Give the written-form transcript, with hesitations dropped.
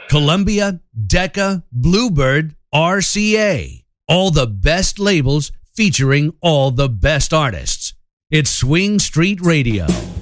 Columbia, Decca, Bluebird, RCA. All the best labels featuring all the best artists. It's Swing Street Radio.